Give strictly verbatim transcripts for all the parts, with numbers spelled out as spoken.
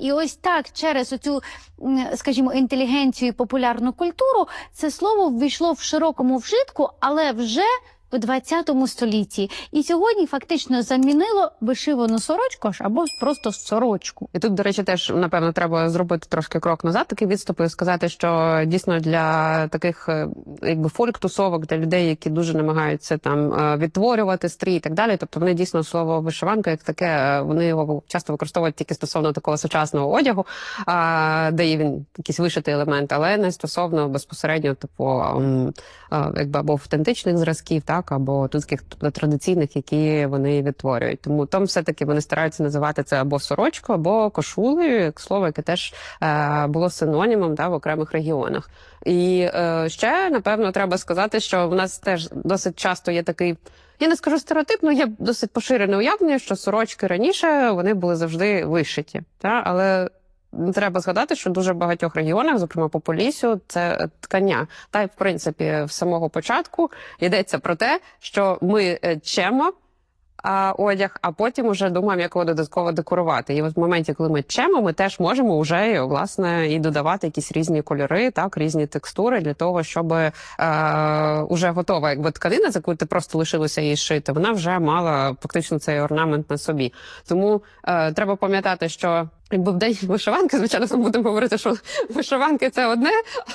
І ось так через оцю, скажімо, інтелігенцію і популярну культуру це слово ввійшло в широкому вжитку, але вже в двадцятому столітті. І сьогодні фактично замінило вишивану сорочку або просто сорочку. І тут, до речі, теж, напевно, треба зробити трошки крок назад, такий відступ, і сказати, що дійсно для таких, якби, фольк-тусовок, для людей, які дуже намагаються там відтворювати стрій і так далі, тобто вони дійсно слово вишиванка як таке, вони його часто використовують тільки стосовно такого сучасного одягу, де є він якийсь вишитий елемент, але не стосовно безпосередньо, типу, якби, або автентичних зразків, так, або таких традиційних, які вони відтворюють. Тому там все-таки вони стараються називати це або сорочкою, або кошулею, як слово, яке теж е, було синонімом, да, в окремих регіонах. І е, ще, напевно, треба сказати, що в нас теж досить часто є такий, я не скажу стереотип, але є досить поширене уявлення, що сорочки раніше, вони були завжди вишиті. Та? Але треба згадати, що в дуже багатьох регіонах, зокрема по Поліссю, це ткання. Та й, в принципі, з самого початку йдеться про те, що ми чемо а, одяг, а потім вже думаємо, як його додатково декорувати. І от в моменті, коли ми чемо, ми теж можемо вже, власне, і додавати якісь різні кольори, так, різні текстури для того, щоб е, уже готова, якби, тканина, за яку ти просто лишилося її шити, вона вже мала фактично цей орнамент на собі. Тому е, треба пам'ятати, що якби в день вишиванки, звичайно, ми будемо говорити, що вишиванки – це одне,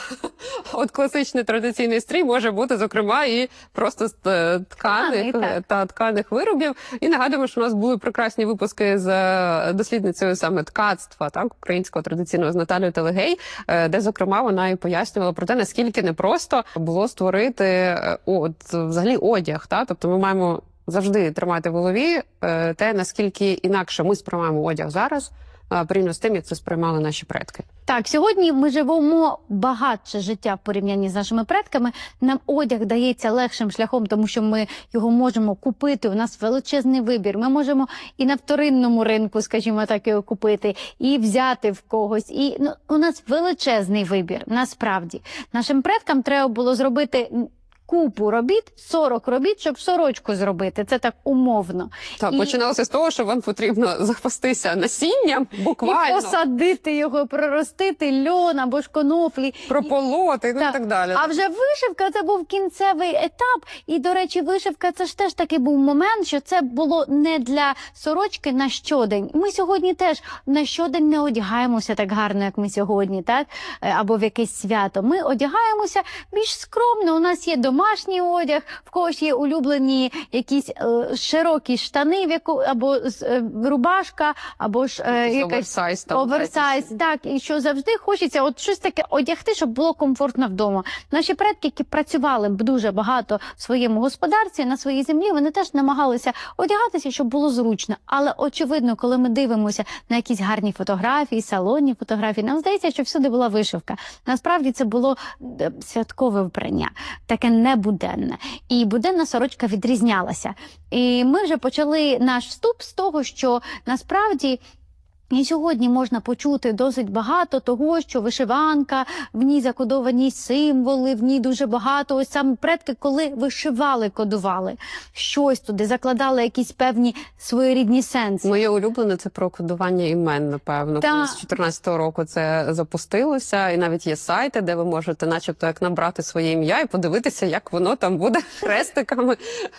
а от класичний традиційний стрій може бути, зокрема, і просто з тканих та тканих виробів. І нагадуємо, що у нас були прекрасні випуски з дослідницею саме ткацтва, так, українського традиційного, з Наталією Телегей, де, зокрема, вона і пояснювала про те, наскільки непросто було створити от, взагалі одяг. Так? Тобто ми маємо завжди тримати в голові те, наскільки інакше ми сприймаємо одяг зараз, порівняно з тим, як це сприймали наші предки. Так, сьогодні ми живемо багатше життя в порівнянні з нашими предками. Нам одяг дається легшим шляхом, тому що ми його можемо купити. У нас величезний вибір. Ми можемо і на вторинному ринку, скажімо так, його купити, і взяти в когось. І ну, у нас величезний вибір, насправді. Нашим предкам треба було зробити купу робіт, сорок робіт, щоб сорочку зробити. Це так умовно. Так, і... починалося з того, що вам потрібно запастися насінням, буквально. І посадити його, проростити льон або ж коноплі. Прополоти, ну, так. і так далі. А вже вишивка – це був кінцевий етап. І, до речі, вишивка – це ж теж такий був момент, що це було не для сорочки на щодень. Ми сьогодні теж на щодень не одягаємося так гарно, як ми сьогодні, так? Або в якесь свято. Ми одягаємося більш скромно. У нас є дома, домашній одяг, в когось є улюблені якісь е, широкі штани, в яку, або е, рубашка, або ж е, якась оверсайз. Там, оверсайз, так, і що завжди хочеться от щось таке одягти, щоб було комфортно вдома. Наші предки, які працювали дуже багато в своєму господарстві, на своїй землі, вони теж намагалися одягатися, щоб було зручно. Але, очевидно, коли ми дивимося на якісь гарні фотографії, салонні фотографії, нам здається, що всюди була вишивка. Насправді це було святкове вбрання, таке небуденне. І буденна сорочка відрізнялася. І ми вже почали наш вступ з того, що насправді і сьогодні можна почути досить багато того, що вишиванка, в ній закодовані символи, в ній дуже багато. Ось саме предки, коли вишивали, кодували щось туди, закладали якісь певні своєрідні сенси. Моє улюблене – це про кодування імен, напевно. Та... Коли з чотирнадцятого року це запустилося, і навіть є сайти, де ви можете начебто як набрати своє ім'я і подивитися, як воно там буде хрестиками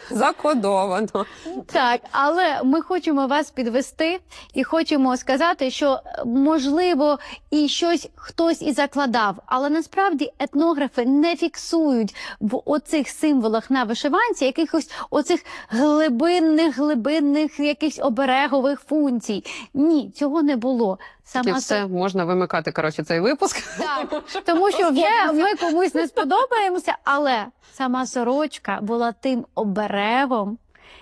закодовано. Так, але ми хочемо вас підвести і хочемо сказати, Сказати, що, можливо, і щось хтось і закладав, але насправді етнографи не фіксують в оцих символах на вишиванці якихось оцих глибинних, глибинних якихось оберегових функцій. Ні, цього не було. Сама... І все, можна вимикати, коротше, цей випуск. Так, тому що вже ми комусь не сподобаємося, але сама сорочка була тим оберегом,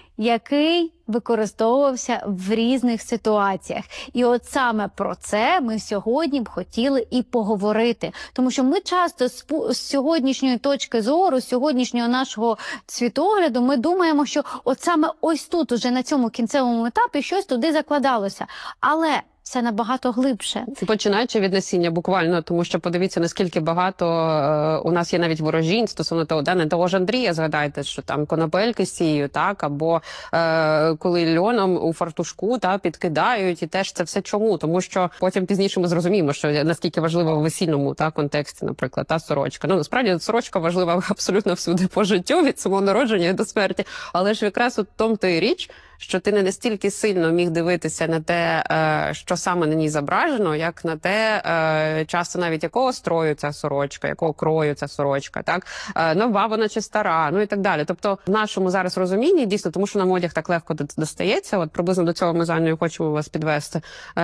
який використовувався в різних ситуаціях. І от саме про це ми сьогодні б хотіли і поговорити. Тому що ми часто з, з сьогоднішньої точки зору, з сьогоднішнього нашого світогляду, ми думаємо, що от саме ось тут, уже на цьому кінцевому етапі, щось туди закладалося. Але все набагато глибше. Починаючи від насіння буквально, тому що подивіться, наскільки багато е, у нас є навіть ворожінь стосовно того, да, не того ж Андрія, згадайте, що там конопельки сіють, так, або е, коли льоном у фартушку та, підкидають, і теж це все чому? Тому що потім пізніше ми зрозуміємо, що наскільки важливо в весільному та, контексті, наприклад, та сорочка. Ну, насправді, сорочка важлива абсолютно всюди по життю, від самого народження до смерті, але ж якраз у тому то й річ, що ти не настільки сильно міг дивитися на те, що саме на ній зображено, як на те, часто навіть якого строю ця сорочка, якого крою ця сорочка, так? Нова вона чи стара, ну і так далі. Тобто в нашому зараз розумінні, дійсно, тому що нам одяг так легко достається, от приблизно до цього ми з Анною хочемо вас підвести,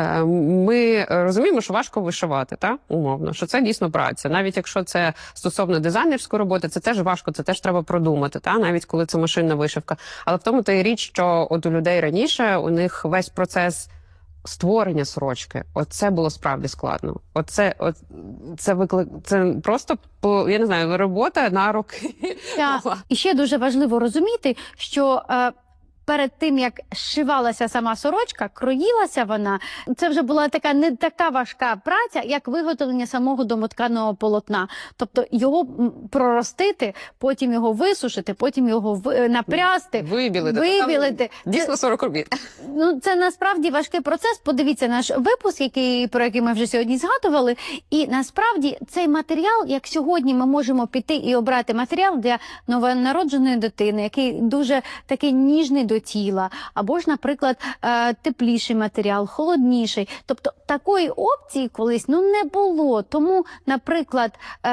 ми розуміємо, що важко вишивати, так? Умовно, що це дійсно праця. Навіть якщо це стосовно дизайнерської роботи, це теж важко, це теж треба продумати, так? Навіть коли це машинна вишивка. Але в тому то й річ, що от у людей раніше, у них весь процес створення сорочки, оце було справді складно. Оце, от, це виклик, це просто, я не знаю, робота на роки. Так. І ще дуже важливо розуміти, що е, перед тим, як зшивалася сама сорочка, кроїлася вона, це вже була така не така важка праця, як виготовлення самого домотканого полотна. Тобто його проростити, потім його висушити, потім його в... напрясти, вибілити. вибілити. Дійсно сорок робіт. Ну, це насправді важкий процес. Подивіться наш випуск, який, про який ми вже сьогодні згадували. І насправді цей матеріал, як сьогодні ми можемо піти і обрати матеріал для новонародженої дитини, який дуже такий ніжний до тіла, або ж, наприклад, тепліший матеріал, холодніший. Тобто такої опції колись ну не було. Тому, наприклад,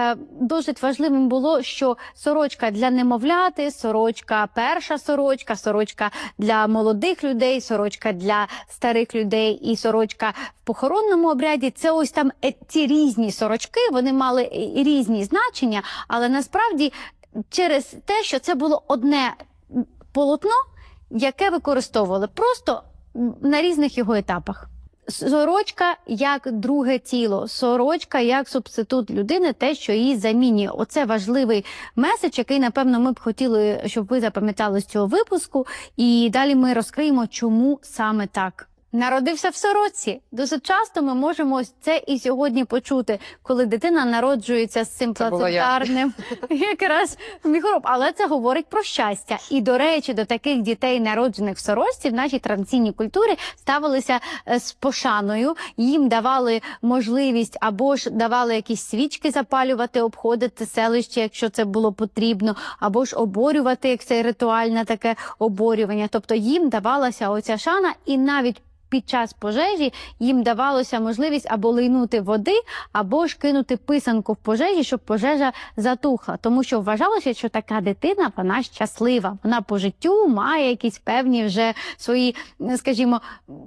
досить важливим було, що сорочка для немовляти, сорочка перша сорочка, сорочка для молодих людей, сорочка для старих людей і сорочка в похоронному обряді. Це ось там ці різні сорочки, вони мали різні значення, але насправді через те, що це було одне полотно, яке використовували просто на різних його етапах. Сорочка як друге тіло, сорочка як субститут людини, те, що її замінює. Оце важливий меседж, який, напевно, ми б хотіли, щоб ви запам'ятали з цього випуску. І далі ми розкриємо, чому саме так. Народився в сорочці. Досить часто ми можемо це і сьогодні почути, коли дитина народжується з цим плацентарним якраз мікроб. Але це говорить про щастя. І, до речі, до таких дітей, народжених в сорочці, в нашій традиційній культурі ставилися з пошаною. Їм давали можливість або ж давали якісь свічки запалювати, обходити селище, якщо це було потрібно, або ж оборювати, як це ритуальне таке оборювання. Тобто їм давалася оця шана, і навіть під час пожежі їм давалося можливість або лийнути води, або ж кинути писанку в пожежі, щоб пожежа затухла. Тому що вважалося, що така дитина, вона щаслива. Вона по життю має якісь певні вже свої, скажімо,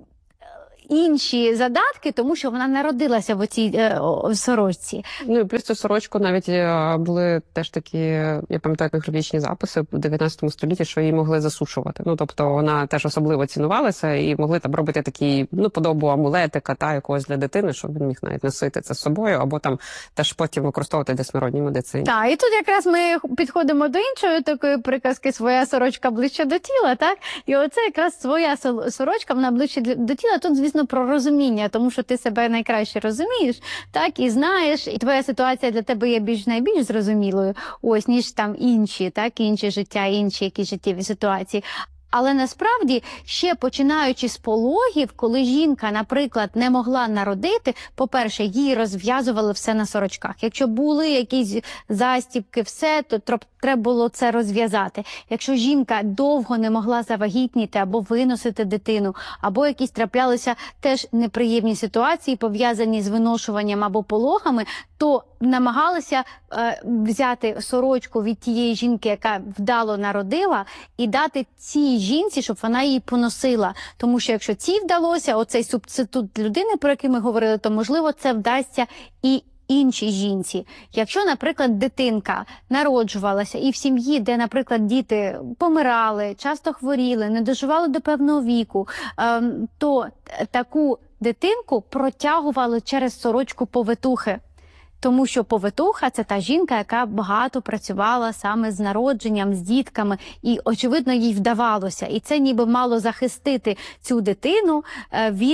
інші задатки, тому що вона народилася в оцій е, о, сорочці. Ну і плюс цю сорочку навіть е, були теж такі, я пам'ятаю, етнографічні записи в дев'ятнадцятому столітті, що її могли засушувати. Ну, тобто вона теж особливо цінувалася і могли там робити такі, ну, подобу амулетика та якогось для дитини, щоб він міг навіть носити це з собою, або там теж потім використовувати десь в народній медицині. Так, і тут якраз ми підходимо до іншої такої приказки «своя сорочка ближче до тіла», так? І оце якраз своя сорочка, вона ближче до тіла. Тут, звісно, про розуміння, тому що ти себе найкраще розумієш, так, і знаєш, і твоя ситуація для тебе є більш найбільш зрозумілою, ось, ніж там інші, так, інші життя, інші якісь життєві ситуації. Але насправді, ще починаючи з пологів, коли жінка, наприклад, не могла народити, по-перше, їй розв'язували все на сорочках. Якщо були якісь застібки, все, то треба було це розв'язати. Якщо жінка довго не могла завагітніти або виносити дитину, або якісь траплялися теж неприємні ситуації, пов'язані з виношуванням або пологами, то намагалися е, взяти сорочку від тієї жінки, яка вдало народила, і дати цій жінці, щоб вона її поносила. Тому що якщо цій вдалося, оцей субститут людини, про який ми говорили, то, можливо, це вдасться і іншій жінці. Якщо, наприклад, дитинка народжувалася і в сім'ї, де, наприклад, діти помирали, часто хворіли, не доживали до певного віку, е, то таку дитинку протягували через сорочку повитухи. Тому що повитуха – це та жінка, яка багато працювала саме з народженням, з дітками, і, очевидно, їй вдавалося. І це ніби мало захистити цю дитину від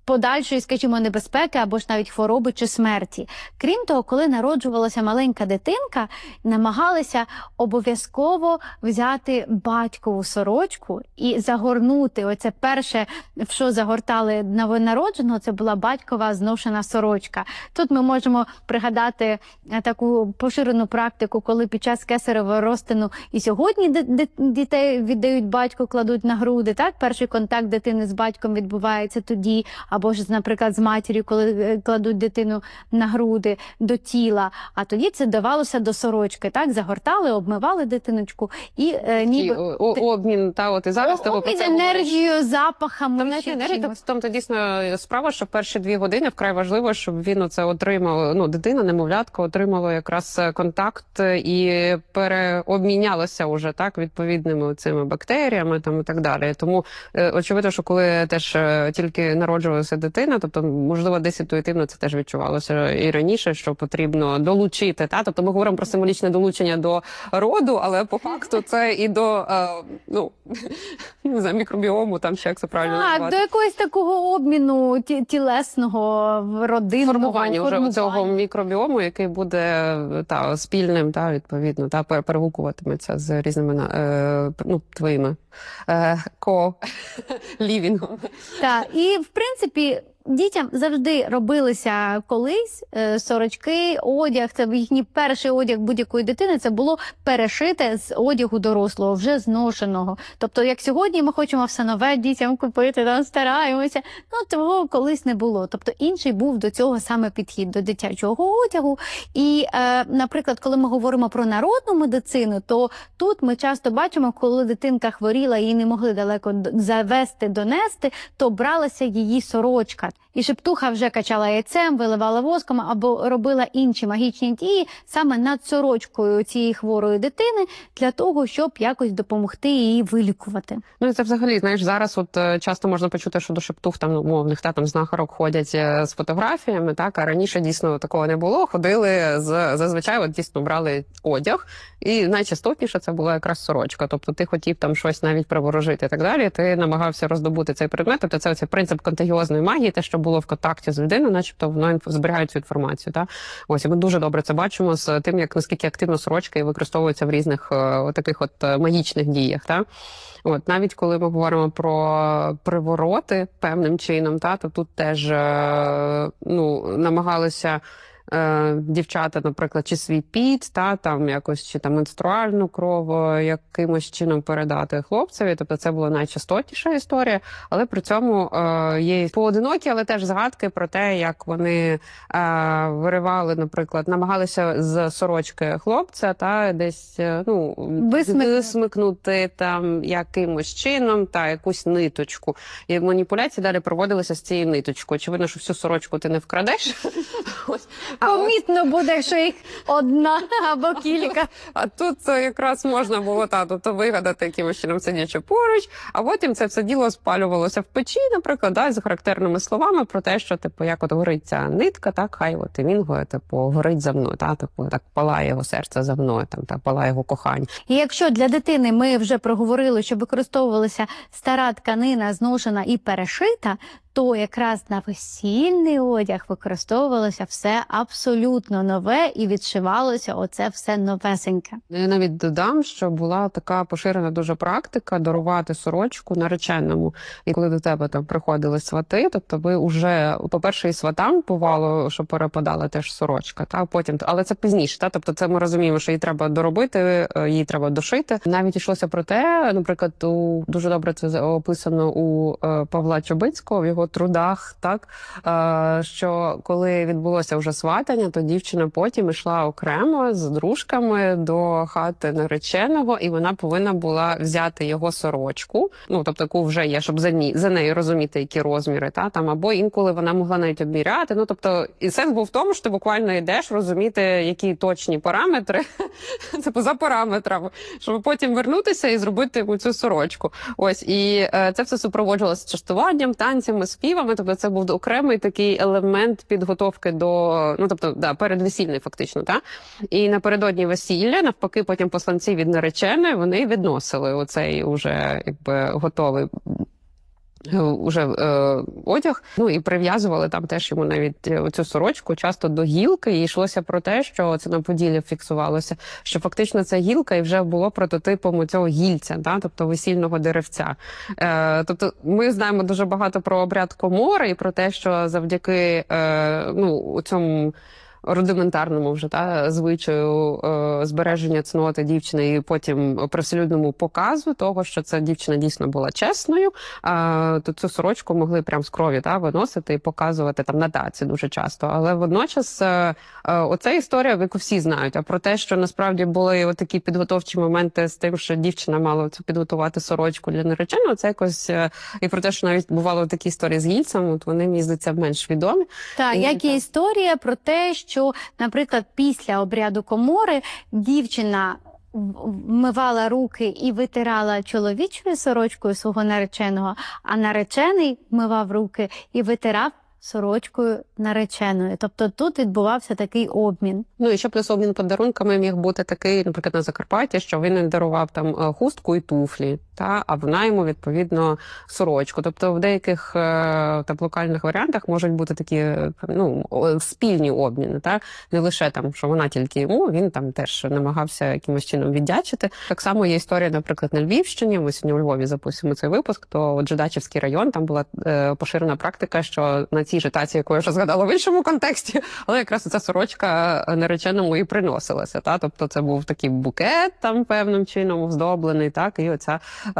подальшої, скажімо, небезпеки або ж навіть хвороби чи смерті. Крім того, коли народжувалася маленька дитинка, намагалися обов'язково взяти батькову сорочку і загорнути. Оце перше, в що загортали новонародженого, це була батькова зношена сорочка. Тут ми можемо пригадати таку поширену практику, коли під час кесаревого розтину і сьогодні дітей віддають батьку, кладуть на груди. Так, перший контакт дитини з батьком відбувається тоді, або ж, наприклад, з матір'ю, коли кладуть дитину на груди до тіла. А тоді це давалося до сорочки. Так, загортали, обмивали дитиночку і е, ніби І, о, обмін, та от і зараз О, обмін енергією, запахами. Там не енергія, тобто там то дійсно справа, що перші дві години вкрай важливо, щоб він оце отримав, ну, дитина, немовлятка отримала якраз контакт і переобмінялася уже, так, відповідними цими бактеріями там і так далі. Тому е, очевидно, що коли теж е, тільки народжувалася дитина, тобто, можливо, десь інтуїтивно це теж відчувалося і раніше, що потрібно долучити, та, тобто ми говоримо про символічне долучення до роду, але по факту це і до, е, ну, не знаю, мікробіому, там ще як це правильно Так, назвати. до якогось такого обміну ті- тілесного, родинного. Формування вже формування. цього мікробіому, який буде та спільним, та відповідно, та пер- перегукуватиметься з різними на- е, ну, твоїми е, ко-лівінгом. Так, і в принципі дітям завжди робилися колись е, сорочки, одяг. Це їхній перший одяг будь-якої дитини. Це було перешите з одягу дорослого, вже зношеного. Тобто, як сьогодні ми хочемо все нове дітям купити, там стараємося. Ну того колись не було. Тобто інший був до цього саме підхід до дитячого одягу. І, е, наприклад, коли ми говоримо про народну медицину, то тут ми часто бачимо, коли дитинка хворіла, її не могли далеко д- завести, донести, то бралася її сорочка. І шептуха вже качала яйцем, виливала воском або робила інші магічні дії саме над сорочкою цієї хворої дитини для того, щоб якось допомогти її вилікувати. Ну і це взагалі, знаєш, зараз от е, часто можна почути, що до шептух там, ну, мовних, та там знахарок ходять е, з фотографіями, так, а раніше дійсно такого не було. Ходили з зазвичай, от дійсно брали одяг, і найчастотніше це була якраз сорочка. Тобто ти хотів там щось навіть приворожити і так далі, ти намагався роздобути цей предмет. Тобто це оцей принцип контагіозної магії, те, що було в контакті з людиною, начебто воно інф- зберігає цю інформацію. Та? Ось, і ми дуже добре це бачимо з тим, як наскільки активно сорочка і використовується в різних е, таких от е, магічних діях. Та? От, навіть коли ми говоримо про привороти певним чином, та, то тут теж е, ну, намагалися е, дівчата, наприклад, чи свій піт, та, там якось, чи там менструальну кров е, якимось чином передати хлопцеві. Тобто це була найчастотніша історія, але при цьому е, є поодинокі, але теж згадки про те, як вони е, виривали, наприклад, намагалися з сорочки хлопця, та, десь, е, ну, Висмикнути. висмикнути там якимось чином та якусь ниточку. І маніпуляції далі проводилися з цією ниточкою. Очевидно, що всю сорочку ти не вкрадеш. Ось. А, от- Помітно буде, що їх одна або кілька. а тут це якраз можна було та, тобто вигадати якимось чином сидячи поруч, а потім це все діло спалювалося в печі, наприклад, да, з характерними словами про те, що типу, як от горить ця нитка, так, хай от і він го- типу, горить за мною, та, типу, так палає його серце за мною, там, так, палає його кохання. І якщо для дитини ми вже проговорили, що використовувалася стара тканина, зношена і перешита, то якраз на весільний одяг використовувалося все абсолютно нове і відшивалося оце все новесеньке. Я навіть додам, що була така поширена дуже практика дарувати сорочку нареченому. І коли до тебе там приходили свати, тобто ви вже, по-перше, і сватам бувало, що перепадала теж сорочка, та потім, але це пізніше, та тобто це ми розуміємо, що її треба доробити, е, її треба дошити. Навіть йшлося про те, наприклад, у дуже добре це описано у е, Павла Чобицького в його трудах, так е, що коли відбулося вже сватання, то дівчина потім йшла окремо з дружками до хати нареченого, і вона повинна була взяти його сорочку, ну тобто яку вже є, щоб за ні за нею розуміти, які розміри, та там або інколи вона могла навіть обміряти. Ну тобто, і сенс був в тому, що ти буквально йдеш розуміти, які точні параметри, типу за параметрами, щоб потім вернутися і зробити йому цю сорочку. Ось і е, це все супроводжувалося частуванням, танцями, співами. Тобто, це був окремий такий елемент підготовки до, ну тобто, да, передвесільний фактично, та і напередодні весілля, навпаки, потім посланці від нареченої вони відносили оцей уже якби готовий уже е, одяг, ну і прив'язували там теж йому навіть цю сорочку часто до гілки, і йшлося про те, що це на Поділлі фіксувалося, що фактично це гілка і вже було прототипом цього гільця, да, тобто весільного деревця. Е, тобто ми знаємо дуже багато про обряд комори і про те, що завдяки е, ну, цьому рудиментарному вже та звичаю е, збереження цноти дівчини і потім привселюдному показу того, що ця дівчина дійсно була чесною, е, то цю сорочку могли прям з крові та виносити і показувати там на таці дуже часто. Але водночас е, е, оця історія, яку всі знають, а про те, що насправді були такі підготовчі моменти з тим, що дівчина мала цю підготувати сорочку для нареченого, це якось е, і про те, що навіть бувало такі історії з гільцем, от вони мені здається менш відомі. Так, І, як і історія про те, що, наприклад, після обряду комори дівчина вмивала руки і витирала чоловічою сорочкою свого нареченого, а наречений вмивав руки і витирав сорочкою нареченої. Тобто тут відбувався такий обмін. Ну і ще плюс обмін подарунками міг бути такий, наприклад, на Закарпатті, що він дарував там хустку і туфлі, та, а вона йому, відповідно, сорочку. Тобто в деяких е, там, локальних варіантах можуть бути такі ну, спільні обміни, та? Не лише там, що вона тільки йому, він там теж намагався якимось чином віддячити. Так само є історія, наприклад, на Львівщині, ми сьогодні у Львові запустимо цей випуск, то Джедачівський район, там була е, поширена практика, що на цій же таці, яку я вже згадала в іншому контексті, але якраз ця сорочка нареченому і приносилася. Та? Тобто це був такий букет там певним чином оздоблений, так? І оця е,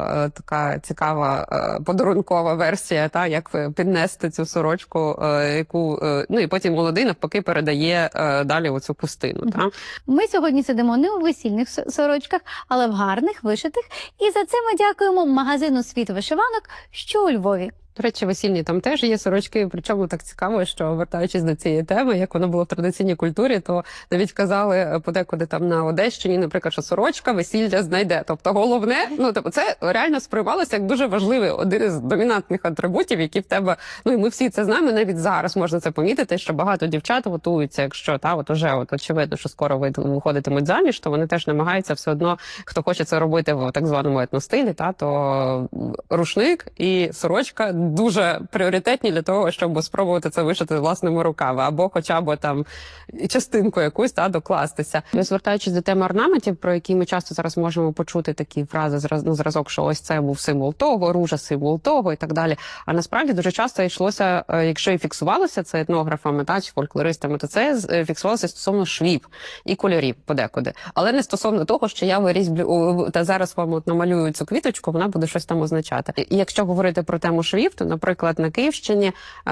така цікава е, подарункова версія, та? Як піднести цю сорочку, е, яку, е, ну і потім молодий навпаки передає е, далі оцю пустину. Та? Ми сьогодні сидимо не у весільних сорочках, але в гарних, вишитих. І за це ми дякуємо магазину «Світ вишиванок», що у Львові. До речі, весільні там теж є сорочки, причому так цікаво, що, вертаючись до цієї теми, як воно було в традиційній культурі, то навіть казали подекуди там на Одещині, наприклад, що сорочка весілля знайде. Тобто головне, ну тобто це реально сприймалося як дуже важливий, один із домінантних атрибутів, які в тебе, ну і ми всі це знаємо, навіть зараз можна це помітити, що багато дівчат готуються, якщо та, от уже от, очевидно, що скоро виходитимуть заміж, то вони теж намагаються все одно, хто хоче це робити в так званому етностилі, та, то рушник і сорочка дуже пріоритетні для того, щоб спробувати це вишити власними руками, або хоча б там частинку якусь та докластися. Звертаючись до теми орнаментів, про які ми часто зараз можемо почути такі фрази на зразок, що ось це був символ того, ружа символ того і так далі. А насправді дуже часто йшлося, якщо і фіксувалося це етнографами та чи фольклористами, то це фіксувалося стосовно швів і кольорів подекуди, але не стосовно того, що я вирізблю та зараз вам от намалюю цю квіточку, вона буде щось там означати. І якщо говорити про тему швів, то, наприклад, на Київщині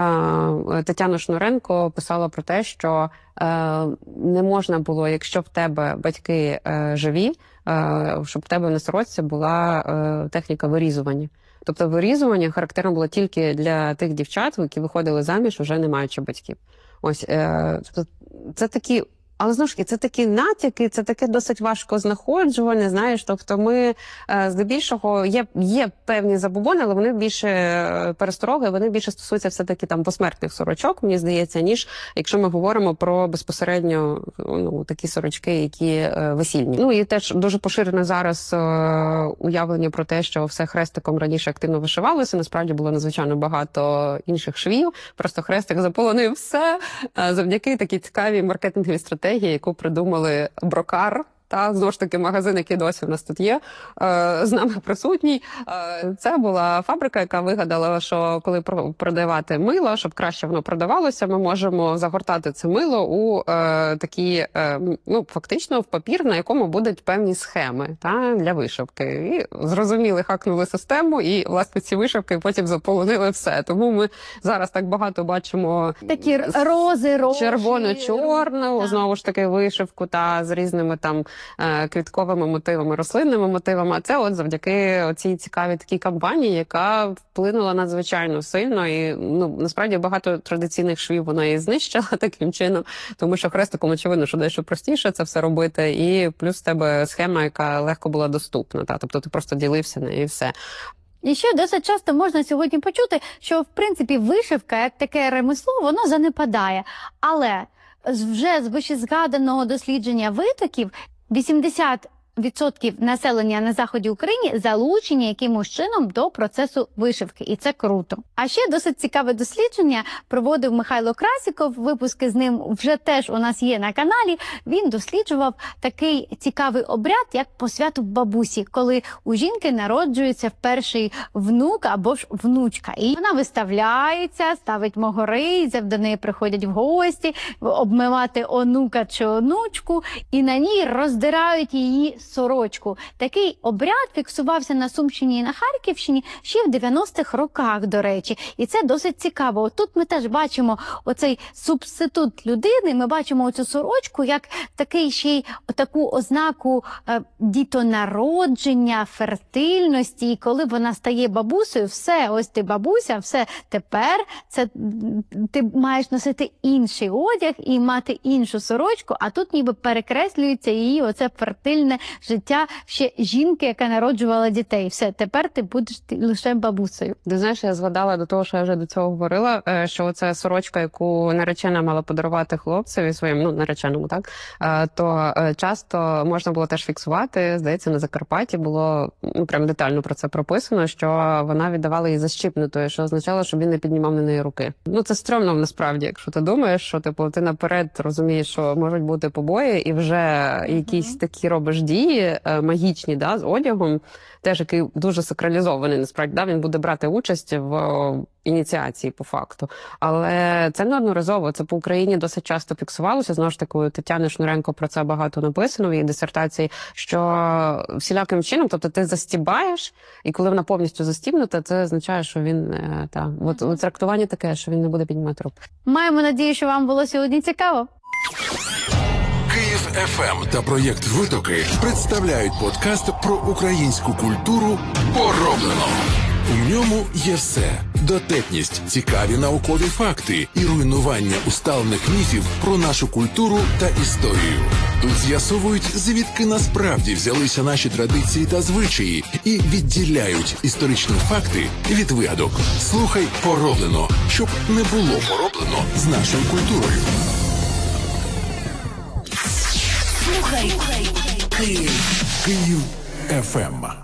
Тетяна Шнуренко писала про те, що не можна було, якщо в тебе батьки живі, щоб в тебе на сорочці була техніка вирізування. Тобто вирізування характерно було тільки для тих дівчат, які виходили заміж, вже не маючи батьків. Ось, це такі... Але, знову ж таки, це такі натяки, це таке досить важко знаходжуване, знаєш, тобто ми, здебільшого, є, є певні забобони, але вони більше перестороги, вони більше стосуються все-таки там посмертних сорочок, мені здається, ніж якщо ми говоримо про безпосередньо ну, такі сорочки, які весільні. Ну і теж дуже поширене зараз уявлення про те, що все хрестиком раніше активно вишивалося, насправді було надзвичайно багато інших швів, просто хрестик заполонив все завдяки такій цікавій маркетинговій стратегії, яку придумали Брокар, та, знову ж таки, магазин, який досі в нас тут є, з нами присутній. Це була фабрика, яка вигадала, що коли продавати мило, щоб краще воно продавалося, ми можемо загортати це мило у е, такі, е, ну, фактично, в папір, на якому будуть певні схеми та, для вишивки. І зрозуміли, хакнули систему, і, власне, ці вишивки потім заполонили все. Тому ми зараз так багато бачимо такі рози, рожі, червоно-чорну, знову ж таки, вишивку та з різними там квітковими мотивами, рослинними мотивами. А це от завдяки цій цікавій такій кампанії, яка вплинула надзвичайно сильно. І ну насправді багато традиційних швів вона і знищила таким чином, тому що хрестиком, очевидно, що дещо простіше це все робити. І плюс в тебе схема, яка легко була доступна. Та? Тобто ти просто ділився нею і все. І ще досить часто можна сьогодні почути, що, в принципі, вишивка, як таке ремесло, воно занепадає. Але вже з вищезгаданого дослідження витоків вісімдесят відсотків населення на заході України залучені якимось чином до процесу вишивки, і це круто. А ще досить цікаве дослідження проводив Михайло Красіков, випуски з ним вже теж у нас є на каналі. Він досліджував такий цікавий обряд, як посвяту бабусі, коли у жінки народжується перший внук або ж внучка. І вона виставляється, ставить могори, до неї приходять в гості, обмивати онука чи онучку, і на ній роздирають її сорочку. Такий обряд фіксувався на Сумщині і на Харківщині ще в дев'яностих роках, до речі. І це досить цікаво. От тут ми теж бачимо оцей субститут людини, ми бачимо оцю сорочку як такий ще й таку ознаку е, дітонародження, фертильності. І коли вона стає бабусею, все, ось ти бабуся, все, тепер це ти маєш носити інший одяг і мати іншу сорочку, а тут ніби перекреслюється її оце фертильне життя ще жінки, яка народжувала дітей. Все, тепер ти будеш лише бабусею. Ти знаєш, я згадала до того, що я вже до цього говорила, що це сорочка, яку наречена мала подарувати хлопцеві своїм, ну, нареченому, так, то часто можна було теж фіксувати, здається, на Закарпатті було, ну, прям детально про це прописано, що вона віддавала її защіпнутою, що означало, щоб він не піднімав на неї руки. Ну, це стрьомно насправді, якщо ти думаєш, що, типу, ти наперед розумієш, що можуть бути побої, і вже mm-hmm. якісь такі робиш дії магічні, да, з одягом, теж який дуже сакралізований, насправді, да, він буде брати участь в ініціації по факту. Але це неодноразово, це по Україні досить часто фіксувалося, знову ж таки, у Тетяни Шнуренко про це багато написано в її дисертації, що всіляким чином, тобто ти застібаєш, і коли вона повністю застібнута, це означає, що він, та, от, от трактування таке, що він не буде піднімати рук. Маємо надію, що вам було сьогодні цікаво. Київ еф ем та проєкт «Витоки» представляють подкаст про українську культуру «Пороблено». У ньому є все – дотепність, цікаві наукові факти і руйнування усталених міфів про нашу культуру та історію. Тут з'ясовують, звідки насправді взялися наші традиції та звичаї і відділяють історичні факти від вигадок. Слухай «Пороблено», щоб не було пороблено з нашою культурою. Слухай Київ. Київ еф ем.